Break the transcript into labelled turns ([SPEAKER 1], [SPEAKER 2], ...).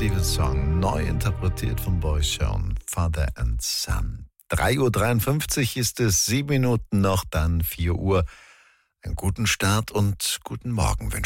[SPEAKER 1] Liebessong, neu interpretiert von Boyce und Father and Son. 3:53 Uhr ist es, 7 Minuten noch, dann 4 Uhr. Einen guten Start und guten Morgen wünsche